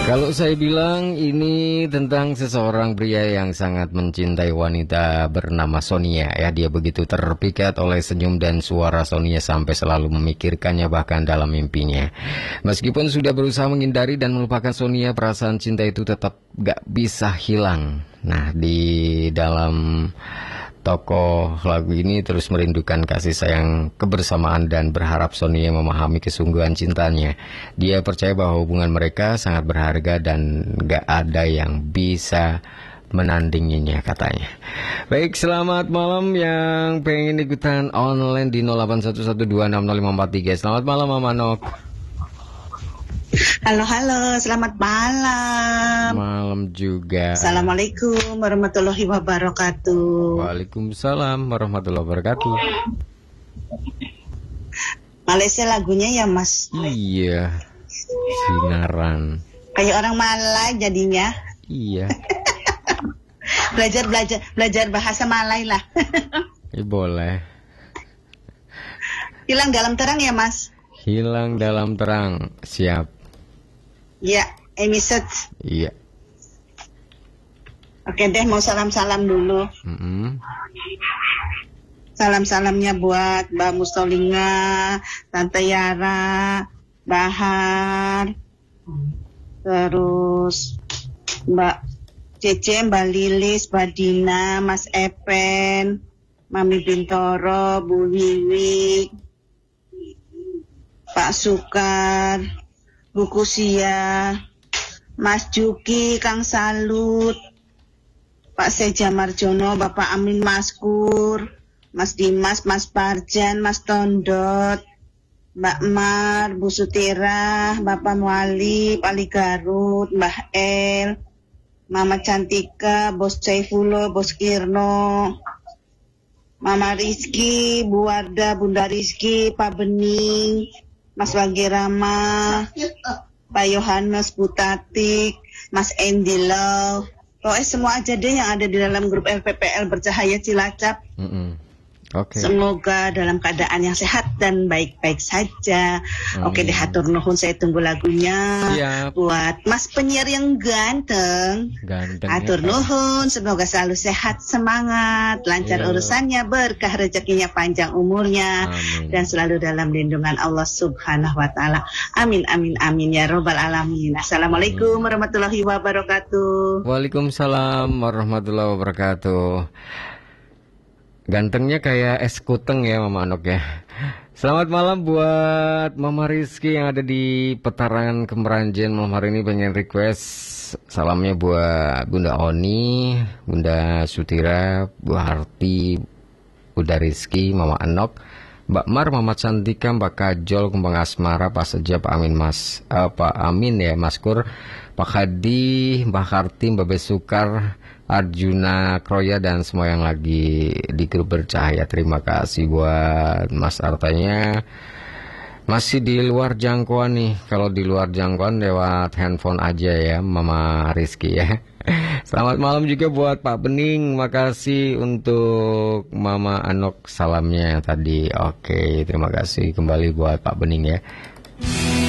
Kalau saya bilang ini tentang seseorang pria yang sangat mencintai wanita bernama Sonia ya. Dia begitu terpikat oleh senyum dan suara Sonia sampai selalu memikirkannya bahkan dalam mimpinya. Meskipun sudah berusaha menghindari dan melupakan Sonia, perasaan cinta itu tetap gak bisa hilang. Nah, di dalam tokoh lagu ini terus merindukan kasih sayang, kebersamaan, dan berharap Sonia memahami kesungguhan cintanya. Dia percaya bahwa hubungan mereka sangat berharga dan gak ada yang bisa menandinginya, katanya. Baik, selamat malam yang pengen ikutan online di 0811260543. Selamat malam Mama Nok. Halo, selamat malam. Malam juga. Assalamualaikum warahmatullahi wabarakatuh. Waalaikumsalam warahmatullahi wabarakatuh. Malaysia lagunya ya, Mas? Iya, sinaran. Kayak orang Malay jadinya. Iya. belajar bahasa Malay lah. Boleh. Hilang dalam terang ya, Mas? Hilang dalam terang, siap. Ya, emisode. Iya. Oke deh, mau salam-salam dulu. Salam-salamnya buat Mbak Mustolinga, Tante Yara, Bahar, terus Mbak Cece, Mbak Lilis, Mbak Dina, Mas Epen, Mami Bintoro, Bu Wiwi, Pak Sukar, Bu Kusia, Mas Juki, Kang Salut, Pak Seja Marjono, Bapak Amin Maskur, Mas Dimas, Mas Parjan, Mas Tondot, Mbak Mar, Bu Sutira, Bapak Muali, Pali Garut, Mbah El, Mama Cantika, Bos Saifulo, Bos Kirno, Mama Rizky, Bu Warda, Bunda Rizky, Pak Bening, Mas Wagirama, Pak Yohanes, Bu Tatik, Mas Andy Love. Pokoknya semua aja deh yang ada di dalam grup LPPL Bercahaya Cilacap. Okay. Semoga dalam keadaan yang sehat dan baik-baik saja. Oke deh, hatur nuhun, saya tunggu lagunya. Siap. Buat Mas penyiar yang ganteng. Hatur nuhun, semoga selalu sehat, semangat, lancar urusannya, berkah rezekinya, panjang umurnya. Amin. Dan selalu dalam lindungan Allah Subhanahu wa Ta'ala. Amin, amin, amin ya Rabbal Alamin. Assalamualaikum warahmatullahi wabarakatuh. Waalaikumsalam warahmatullahi wabarakatuh. Gantengnya kayak es kuteng ya Mama Anok ya. Selamat malam buat Mama Rizky yang ada di Petarangan Kemeranjen. Malam hari ini pengen request salamnya buat Bunda Oni, Bunda Sutira, Bu Harti, Bunda Rizky, Mama Anok, Mbak Mar, Mama Cantika, Mbak Kajol, Kembang Asmara, Pak Seja, Pak Amin Pak Amin ya, Maskur, Pak Hadi, Mbak Harti, Mbak Besukar, Arjuna Kroya, dan semua yang lagi di grup Bercahaya. Terima kasih buat Mas Artanya. Masih di luar jangkauan nih. Kalau di luar jangkauan lewat handphone aja ya Mama Rizky ya. Selamat malam juga buat Pak Bening. Makasih untuk Mama Anok salamnya tadi. Oke, terima kasih kembali buat Pak Bening ya.